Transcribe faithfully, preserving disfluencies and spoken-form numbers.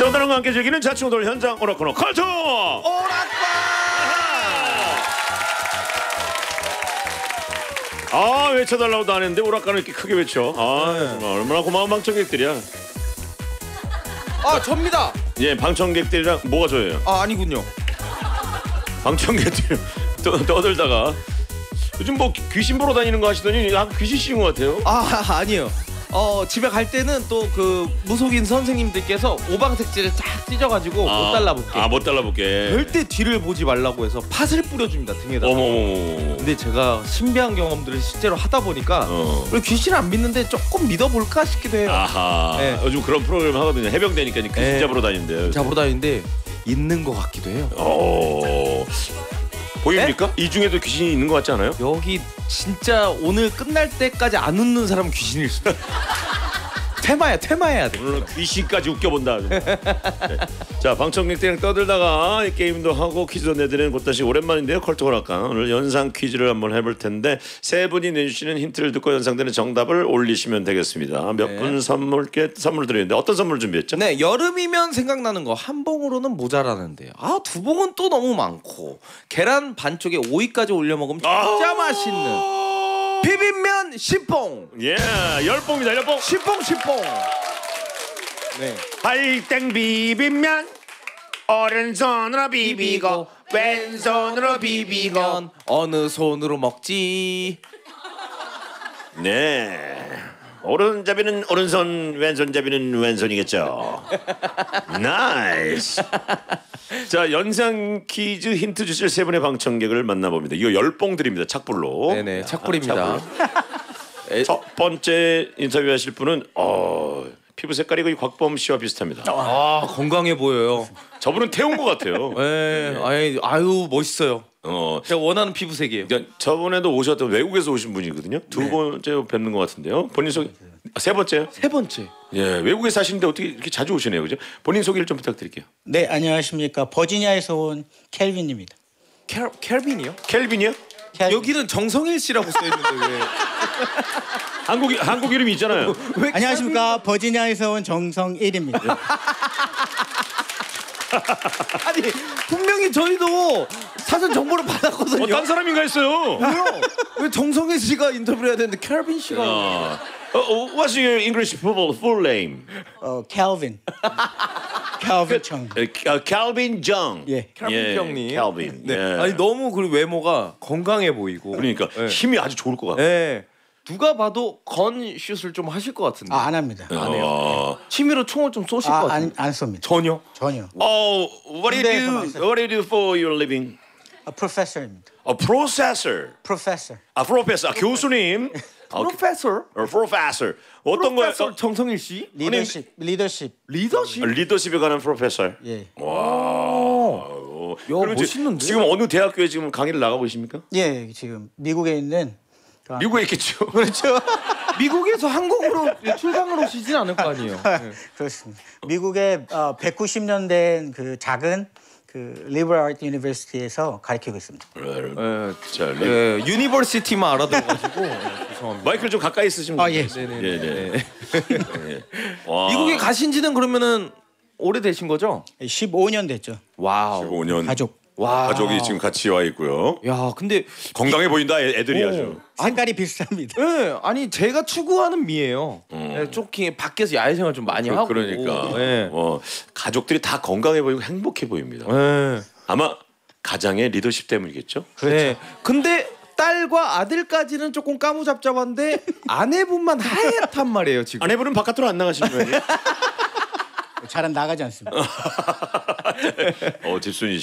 정다람과 함께 즐기는 자충우돌 현장 오락코너 컬투 오락관. 아 외쳐달라고도 안 했는데 오락관을 이렇게 크게 외쳐. 아 네. 정말 얼마나 고마운 방청객들이야. 아 접니다. 예 방청객들이랑 뭐가 저예요? 아 아니군요. 방청객들 떠, 떠들다가 요즘 뭐 귀신 보러 다니는 거 하시더니 아, 귀신 씌운 것 같아요. 아 아니요. 어 집에 갈 때는 또 그 무속인 선생님들께서 오방색지를 쫙 찢어가지고 아, 못 달라붙게. 아 못 달라붙게. 절대 뒤를 보지 말라고 해서 팥을 뿌려줍니다 등에다. 어머머머. 근데 제가 신비한 경험들을 실제로 하다 보니까 어. 원래 귀신을 안 믿는데 조금 믿어볼까 싶기도 해요. 아하. 네. 요즘 그런 프로그램 하거든요. 해병대니까 귀신 네. 잡으러 다니는데. 잡으러 다니는데 있는 것 같기도 해요. 어. 보입니까? 이 중에도 귀신이 있는 것 같지 않아요? 여기 진짜 오늘 끝날 때까지 안 웃는 사람은 귀신일 수도 있어. 테마야 테마해야 돼. 오늘 귀신까지 웃겨본다. 네. 자 방청객들이랑 떠들다가 이 게임도 하고 퀴즈도 내드리는 곳다시 오랜만인데요. 컬트 오락관 오늘 연상 퀴즈를 한번 해볼 텐데 세 분이 내주시는 힌트를 듣고 연상되는 정답을 올리시면 되겠습니다. 몇 분 네. 선물께 선물 드리는데 어떤 선물 준비했죠? 네 여름이면 생각나는 거 한 봉으로는 모자라는데요. 아 두 봉은 또 너무 많고 계란 반쪽에 오이까지 올려 먹으면 진짜 아 맛있는 비빔면 십 봉. 예, 열 봉입니다. 열 봉. 십 봉 십 봉. 네. 할땡 비빔면 오른손으로 비비고 왼손으로 비비고. 어느 손으로 먹지? 네. 오른잡이는 오른손, 왼손잡이는 왼손이겠죠. 나이스. 자, 연상 퀴즈 힌트 주실 세 분의 방청객을 만나봅니다. 이거 열 봉 드립니다. 착불로. 네네 착불입니다. 에, 첫 번째 인터뷰하실 분은 어, 피부 색깔이 거의 곽범 씨와 비슷합니다. 아 건강해 보여요. 저분은 태운 것 같아요. 네. 아유, 아유 멋있어요. 어, 제가 원하는 피부색이에요. 그러니까 저번에도 오셨던 외국에서 오신 분이거든요. 두 네. 번째 뵙는 것 같은데요. 본인 소개 아, 세 번째요? 세 번째. 예, 외국에 사시는데 어떻게 이렇게 자주 오시네요, 그죠? 본인 소개를 좀 부탁드릴게요. 네, 안녕하십니까. 버지니아에서 온 켈빈입니다. 켈 켈빈이요? 켈빈이요? 켈빈. 여기는 정성일 씨라고 써 있는데 왜? 한국 한국 이름이 있잖아요. 왜 안녕하십니까. 버지니아에서 온 정성일입니다. 아니 분명히 저희도 사전 정보를 받았거든요. 어, 딴 사람인가 했어요. 뭐요? 왜 정성일 씨가 인터뷰를 해야 되는데 켈빈 씨가? 어, 어, what's your English full, full name? 어, 켈빈. 켈빈 청. 캘빈 정. 예. 켈빈 형님. 캘빈. 네. 예. 아니 너무 그 외모가 건강해 보이고. 그러니까 네. 힘이 아주 좋을 것 같아요. 네. 누가 봐도 건 슛을 좀 하실 것 같은데. 아, 안 합니다. 안 해요. 어, 취미로 총을 좀 쏘실 것 아, 같은데. 안, 안 쏩니다. 전혀. 전혀. oh, what do you 군대에서만 do? 있어요. What do you do for your living? 아, 프로페서입니다. A processor. 프로페서. 아, 프로페서. 아, 교수님. 아, 프로페서. 어, 프로페서. 어떤 거예요? 프로페서 정성일 씨? 리더십. 리더십. 리더십. 리더십에 관한 프로페서. 예. 와. 야, 그럼 이제 멋있는데? 지금 어느 대학교에 지금 강의를 나가고 계십니까? 예, 지금 미국에 있는 그- 미국에 있겠죠. 그렇죠. 미국에서 한국으로 출강을 오시진 않을 거 아니에요. 네. 그렇습니다. 미국의 어, 백구십 년 된 그 작은 그 리버럴 아트 유니버시티에서 가르치고 있습니다. 네. 자, 리... 네, 유니버시티만 알아들어가지고 네, 죄송합니다. 마이크를 좀 가까이 쓰시면 아, 예. 돼요. 네네. 예, 네. 네. 예. 와. 미국에 가신지는 그러면은 오래되신 거죠? 십오 년 됐죠. 와우. 오 년 가족. 와. 가족이 지금 같이 와 있고요. 야, 근데 건강해 보인다 애, 애들이 아주. 색깔이 비슷합니다. 예, 아니 제가 추구하는 미예요. 예, 쪼킹 밖에서 야외생활 좀 많이 하고. 그러니까 예. 어, 가족들이 다 건강해 보이고 행복해 보입니다. 예. 아마 가장의 리더십 때문이겠죠. 네. 근데 딸과 아들까지는 조금 까무잡잡한데 아내분만 하얗단 말이에요 지금. 아내분은 바깥으로 안 나가시는 거예요? 잘은 나가지 않습니다. 어, 집순이